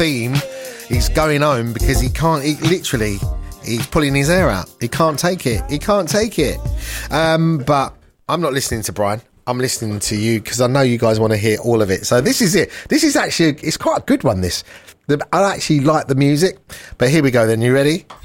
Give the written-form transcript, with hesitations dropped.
Beam, he's going home because he's pulling his hair out. He can't take it. But I'm not listening to Brian. I'm listening to you because I know you guys want to hear all of it. So this is it. This is actually, it's quite a good one, this. I actually like the music. But here we go then. You ready?